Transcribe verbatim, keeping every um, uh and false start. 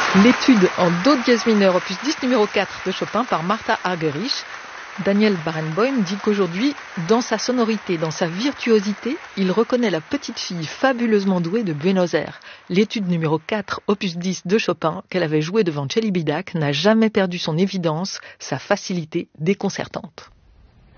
L'étude en do dièse mineur, opus dix numéro quatre de Chopin par Martha Argerich. Daniel Barenboim dit qu'aujourd'hui, dans sa sonorité, dans sa virtuosité, il reconnaît la petite fille fabuleusement douée de Buenos Aires. L'étude numéro quatre, opus dix de Chopin, qu'elle avait jouée devant Celibidache, n'a jamais perdu son évidence, sa facilité déconcertante.